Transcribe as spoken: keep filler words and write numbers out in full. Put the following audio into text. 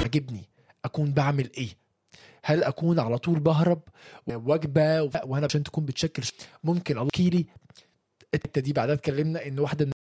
عجبني اكون بعمل ايه؟ هل اكون على طول بهرب وجبه وانا عشان تكون بتشكل؟ ممكن الله كيلي الحته دي بعدها اتكلمنا ان واحده